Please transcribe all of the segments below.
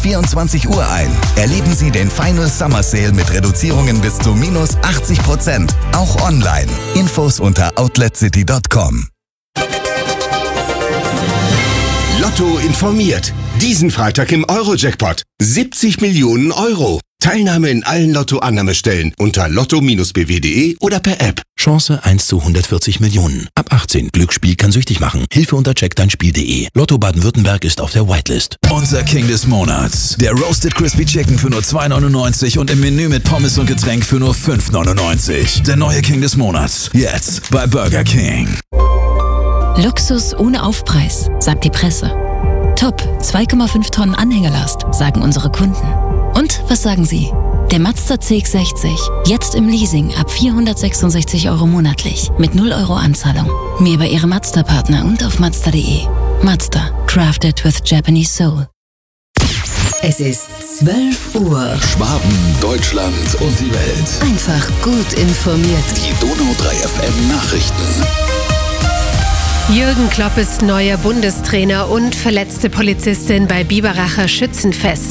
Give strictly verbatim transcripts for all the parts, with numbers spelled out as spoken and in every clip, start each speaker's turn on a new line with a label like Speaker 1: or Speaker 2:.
Speaker 1: vierundzwanzig Uhr ein. Erleben Sie den Final Summer Sale mit Reduzierungen bis zu minus achtzig Prozent. Auch online. Infos unter outlet city punkt com.
Speaker 2: Lotto informiert. Diesen Freitag im Euro-Jackpot. siebzig Millionen Euro. Teilnahme in allen Lotto-Annahmestellen unter lotto Bindestrich b w punkt de oder per App.
Speaker 3: Chance eins zu hundertvierzig Millionen. Ab achtzehn. Glücksspiel kann süchtig machen. Hilfe unter check dein Spiel punkt de. Lotto Baden-Württemberg ist auf der Whitelist.
Speaker 4: Unser King des Monats. Der Roasted Crispy Chicken für nur zwei neunundneunzig und im Menü mit Pommes und Getränk für nur fünf neunundneunzig. Der neue King des Monats. Jetzt bei Burger King.
Speaker 5: Luxus ohne Aufpreis, sagt die Presse. Top, zwei Komma fünf Tonnen Anhängerlast, sagen unsere Kunden. Und was sagen Sie? Der Mazda C X sechzig, jetzt im Leasing ab vierhundertsechsundsechzig Euro monatlich, mit null Euro Anzahlung. Mehr bei Ihrem Mazda-Partner und auf mazda punkt de. Mazda, crafted with Japanese soul.
Speaker 6: Es ist zwölf Uhr.
Speaker 4: Schwaben, Deutschland und die Welt.
Speaker 6: Einfach gut informiert.
Speaker 4: Die Donau drei F M Nachrichten.
Speaker 7: Jürgen Klopp ist neuer Bundestrainer und verletzte Polizistin bei Biberacher Schützenfest.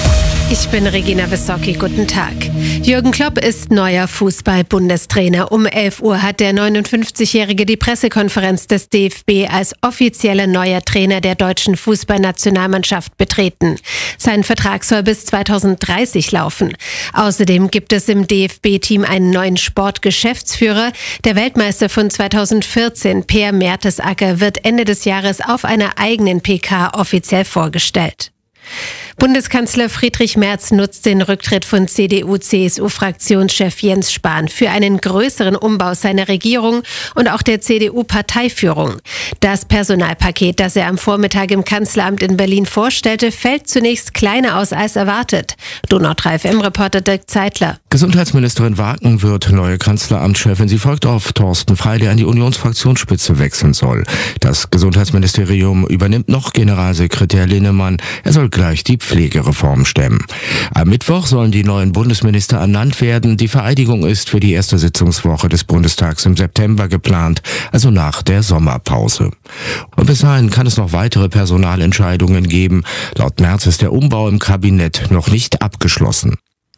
Speaker 7: Ich bin Regina Wissocki, guten Tag. Jürgen Klopp ist neuer Fußball-Bundestrainer. Um elf Uhr hat der neunundfünfzigjährige die Pressekonferenz des D F B als offizieller neuer Trainer der deutschen Fußballnationalmannschaft betreten. Sein Vertrag soll bis zweitausenddreißig laufen. Außerdem gibt es im D F B-Team einen neuen Sportgeschäftsführer. Der Weltmeister von zweitausendvierzehn, Per Mertesacker, wird Ende des Jahres auf einer eigenen P K offiziell vorgestellt. Bundeskanzler Friedrich Merz nutzt den Rücktritt von C D U-C S U-Fraktionschef Jens Spahn für einen größeren Umbau seiner Regierung und auch der C D U-Parteiführung. Das Personalpaket, das er am Vormittag im Kanzleramt in Berlin vorstellte, fällt zunächst kleiner aus als erwartet. Donau drei F M-Reporter Dirk Zeitler.
Speaker 8: Gesundheitsministerin Wagen wird neue Kanzleramtschefin. Sie folgt auf Thorsten Frey, der an die Unionsfraktionsspitze wechseln soll. Das Gesundheitsministerium übernimmt noch Generalsekretär Linnemann. Er soll gleich die Pflegereform stemmen. Am Mittwoch sollen die neuen Bundesminister ernannt werden. Die Vereidigung ist für die erste Sitzungswoche des Bundestags im September geplant, also nach der Sommerpause. Und bis dahin kann es noch weitere Personalentscheidungen geben. Laut Merz ist der Umbau im Kabinett noch nicht abgeschlossen.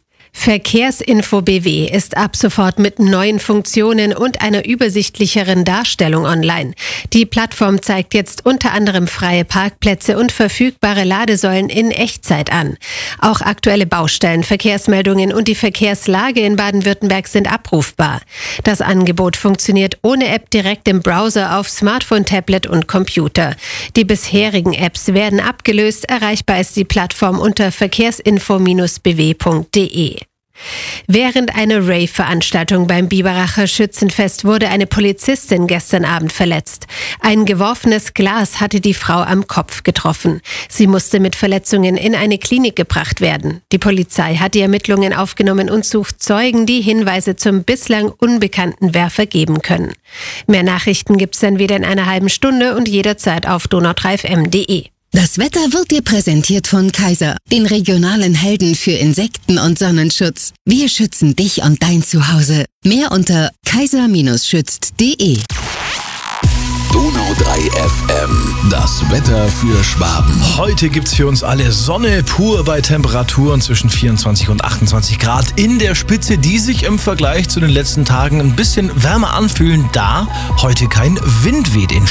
Speaker 7: Verkehrsinfo B W ist ab sofort mit neuen Funktionen und einer übersichtlicheren Darstellung online. Die Plattform zeigt jetzt unter anderem freie Parkplätze und verfügbare Ladesäulen in Echtzeit an. Auch aktuelle Baustellen, Verkehrsmeldungen und die Verkehrslage in Baden-Württemberg sind abrufbar. Das Angebot funktioniert ohne App direkt im Browser auf Smartphone, Tablet und Computer. Die bisherigen Apps werden abgelöst. Erreichbar ist die Plattform unter verkehrsinfo Bindestrich b w punkt de. Während einer Rave-Veranstaltung beim Biberacher Schützenfest wurde eine Polizistin gestern Abend verletzt. Ein geworfenes Glas hatte die Frau am Kopf getroffen. Sie musste mit Verletzungen in eine Klinik gebracht werden. Die Polizei hat die Ermittlungen aufgenommen und sucht Zeugen, die Hinweise zum bislang unbekannten Werfer geben können. Mehr Nachrichten gibt's dann wieder in einer halben Stunde und jederzeit auf donau drei f m punkt de.
Speaker 6: Das Wetter wird dir präsentiert von Kaiser, den regionalen Helden für Insekten- und Sonnenschutz. Wir schützen dich und dein Zuhause. Mehr unter kaiser schützt punkt de.
Speaker 4: Donau drei F M. Das Wetter für Schwaben.
Speaker 9: Heute gibt's für uns alle Sonne pur bei Temperaturen zwischen vierundzwanzig und achtundzwanzig Grad in der Spitze, die sich im Vergleich zu den letzten Tagen ein bisschen wärmer anfühlen, da heute kein Wind weht in